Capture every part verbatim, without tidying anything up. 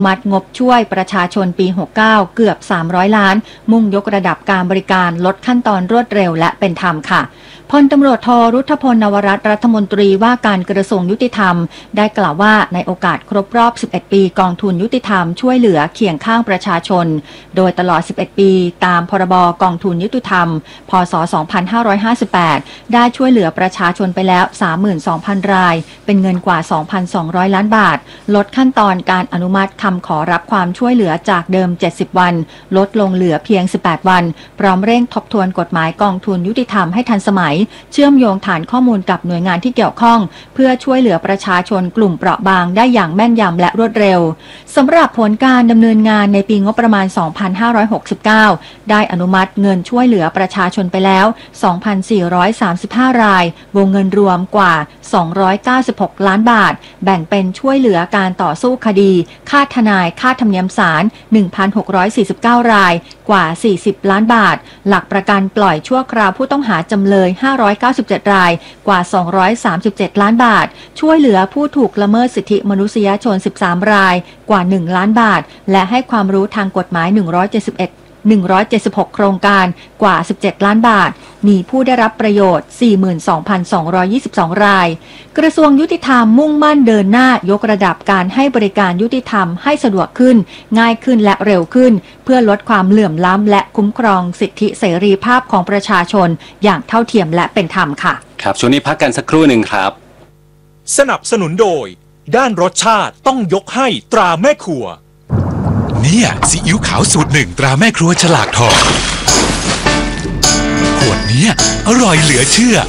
มัดงบช่วยประชาชนปีหกสิบเก้าเกือบสามร้อยล้านมุ่งยกระดับการบริการลดขั้นตอนรวดเร็วและเป็นธรรมค่ะพลตำรวจโทรุทธพลนวรัตน์รัฐมนตรีว่าการกระทรวงยุติธรรมได้กล่าวว่าในโอกาสครบรอบสิบเอ็ดปีกองทุนยุติธรรมช่วยเหลือเคียงข้างประชาชนโดยตลอดสิบเอ็ดปีตามพรบกองทุนยุติธรรมพ.ศ. สองพันห้าร้อยห้าสิบแปดได้ช่วยเหลือประชาชนไปแล้ว สามหมื่นสองพัน รายเป็นเงินกว่า สองพันสองร้อย ล้านบาทลดขั้นตอนการอนุมัติคำขอรับความช่วยเหลือจากเดิมเจ็ดสิบวันลดลงเหลือเพียงสิบแปดวันพร้อมเร่งทบทวนกฎหมายกองทุนยุติธรรมให้ทันสมัยเชื่อมโยงฐานข้อมูลกับหน่วยงานที่เกี่ยวข้องเพื่อช่วยเหลือประชาชนกลุ่มเปราะบางได้อย่างแม่นยำและรวดเร็วสำหรับผลการดำเนินงานในปีงบประมาณ สองพันห้าร้อยหกสิบเก้า ได้อนุมัติเงินช่วยเหลือประชาชนไปแล้ว สองพันสี่ร้อยสามสิบห้า รายวงเงินรวมกว่า สองร้อยเก้าสิบหก ล้านบาทแบ่งเป็นช่วยเหลือการต่อสู้คดีค่าทนายค่าธรรมเนียมศาล หนึ่งพันหกร้อยสี่สิบเก้า รายกว่าสี่สิบล้านบาทหลักประกันปล่อยชั่วคราวผู้ต้องหาจำเลยห้าร้อยเก้าสิบเจ็ดรายกว่าสองร้อยสามสิบเจ็ดล้านบาทช่วยเหลือผู้ถูกละเมิดสิทธิมนุษยชนสิบสามรายกว่าหนึ่งล้านบาทและให้ความรู้ทางกฎหมายหนึ่งร้อยเจ็ดสิบเอ็ด หนึ่งร้อยเจ็ดสิบหกโครงการกว่าสิบเจ็ดล้านบาทมีผู้ได้รับประโยชน์ สี่หมื่นสองพันสองร้อยยี่สิบสอง รายกระทรวงยุติธรรมมุ่งมั่นเดินหน้ายกระดับการให้บริการยุติธรรมให้สะดวกขึ้นง่ายขึ้นและเร็วขึ้นเพื่อลดความเหลื่อมล้ำและคุ้มครองสิทธิเสรีภาพของประชาชนอย่างเท่าเทียมและเป็นธรรมค่ะครับช่วงนี้พักกันสักครู่หนึ่งครับสนับสนุนโดยด้านรสชาติต้องยกให้ตราแม่ครัวเนี่ยซีอิ๊วขาวสูตรหนึ่งตราแม่ครัวฉลากทองขวดนี้อร่อยเหลือเชื่อ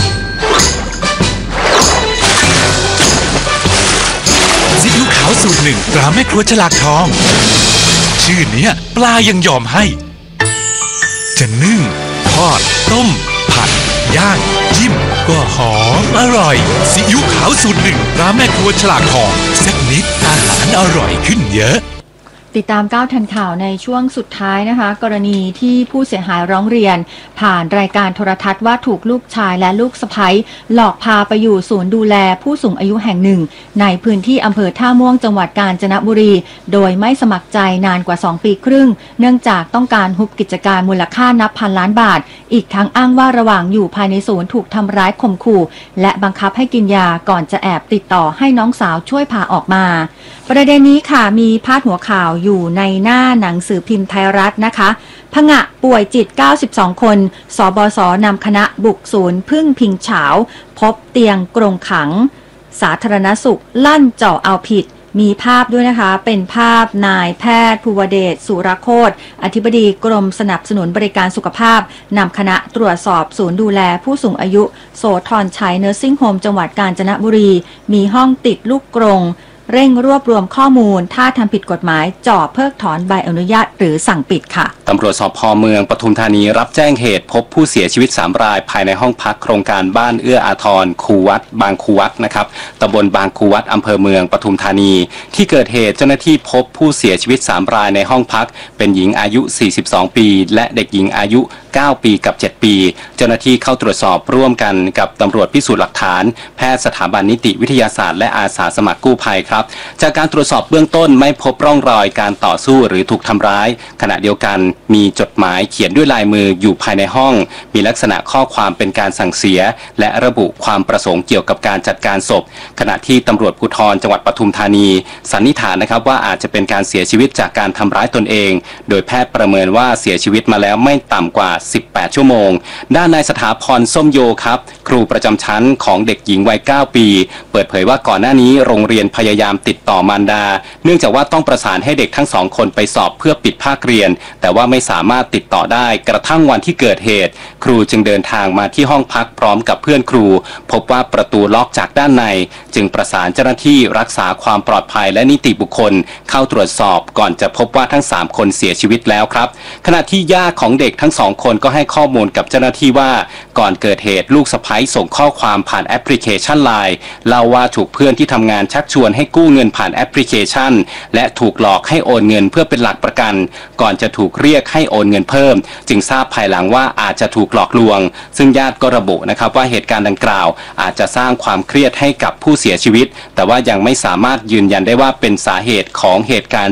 ซีอิ๊วขาวสูตรหนึ่งตราแม่ครัวฉลากทองชื่อเนี้ยปลายังยอมให้จะนึ่งทอดต้มผัดย่างจิ้มก็หอมอร่อยซีอิ๊วขาวสูตรหนึ่งตราแม่ครัวฉลากทองสักนิดอาหารอร่อยขึ้นเยอะติดตามก้าวทันข่าวในช่วงสุดท้ายนะคะกรณีที่ผู้เสียหายร้องเรียนผ่านรายการโทรทัศน์ว่าถูกลูกชายและลูกสะใภ้หลอกพาไปอยู่ศูนย์ดูแลผู้สูงอายุแห่งหนึ่งในพื้นที่อำเภอท่าม่วงจังหวัดกาญจนบุรีโดยไม่สมัครใจนานกว่าสองปีครึ่งเนื่องจากต้องการฮุบกิจการมูลค่านับพันล้านบาทอีกทั้งอ้างว่าระหว่างอยู่ภายในศูนย์ถูกทำร้ายข่มขู่และบังคับให้กินยาก่อนจะแอบติดต่อให้น้องสาวช่วยพาออกมาประเด็นนี้ค่ะมีพาดหัวข่าวอยู่ในหน้าหนังสือพิมพ์ไทยรัฐนะคะผงะป่วยจิตเก้าสิบสองคนสบศนำคณะบุกศูนย์พึ่งพิงเฉาพบเตียงกรงขังสาธารณสุขลั่นเจาะเอาผิดมีภาพด้วยนะคะเป็นภาพนายแพทย์ภูวเดชสุรโคตรอธิบดีกรมสนับสนุนบริการสุขภาพนำคณะตรวจสอบศูนย์ดูแลผู้สูงอายุโสธรชัยเนอร์ซิ่งโฮมจังหวัดกาญจนบุรีมีห้องติดลูกกรงเร่งรวบรวมข้อมูลถ้าทำผิดกฎหมายจ่อเพิกถอนใบอนุญาตหรือสั่งปิดค่ะตำรวจสภ.เมืองปทุมธานีรับแจ้งเหตุพบผู้เสียชีวิตสามรายภายในห้องพักโครงการบ้านเอื้ออาทรคูวัดบางคูวัดนะครับตำบลบางคูวัดอำเภอเมืองปทุมธานีที่เกิดเหตุเจ้าหน้าที่พบผู้เสียชีวิตสามรายในห้องพักเป็นหญิงอายุสี่สิบสองปีและเด็กหญิงอายุเก้าปีกับเจ็ดปีเจ้าหน้าที่เข้าตรวจสอบร่วมกันกับตำรวจพิสูจน์หลักฐานแพทย์สถาบันนิติวิทยาศาสตร์และอาสาสมัครกู้ภัยครับจากการตรวจสอบเบื้องต้นไม่พบร่องรอยการต่อสู้หรือถูกทำร้ายขณะเดียวกันมีจดหมายเขียนด้วยลายมืออยู่ภายในห้องมีลักษณะข้อความเป็นการสั่งเสียและระบุความประสงค์เกี่ยวกับการจัดการศพขณะที่ตำรวจภูธรจังหวัดปทุมธานีสันนิษฐานนะครับว่าอาจจะเป็นการเสียชีวิตจากการทำร้ายตนเองโดยแพทย์ประเมินว่าเสียชีวิตมาแล้วไม่ต่ำกว่าสิบแปดชั่วโมงด้านนายสถาพรส้มโยครับครูประจำชั้นของเด็กหญิงวัยเก้าปีเปิดเผยว่าก่อนหน้านี้โรงเรียนพยายามติดต่อมารดาเนื่องจากว่าต้องประสานให้เด็กทั้งสองคนไปสอบเพื่อปิดภาคเรียนแต่ว่าไม่สามารถติดต่อได้กระทั่งวันที่เกิดเหตุครูจึงเดินทางมาที่ห้องพักพร้อมกับเพื่อนครูพบว่าประตูล็อกจากด้านในจึงประสานเจ้าหน้าที่รักษาความปลอดภัยและนิติบุคคลเข้าตรวจสอบก่อนจะพบว่าทั้งสามคนเสียชีวิตแล้วครับขณะที่ย่าของเด็กทั้งสองคนก็ให้ข้อมูลกับเจ้าหน้าที่ว่าก่อนเกิดเหตุลูกสะใภ้ส่งข้อความผ่านแอปพลิเคชัน ไลน์ เล่าว่าถูกเพื่อนที่ทำงานชักชวนให้กู้เงินผ่านแอปพลิเคชันและถูกหลอกให้โอนเงินเพื่อเป็นหลักประกันก่อนจะถูกเรียกให้โอนเงินเพิ่มจึงทราบภายหลังว่าอาจจะถูกหลอกลวงซึ่งญาติก็ระบุนะครับว่าเหตุการณ์ดังกล่าวอาจจะสร้างความเครียดให้กับผู้เสียชีวิตแต่ว่ายังไม่สามารถยืนยันได้ว่าเป็นสาเหตุของเหตุการณ์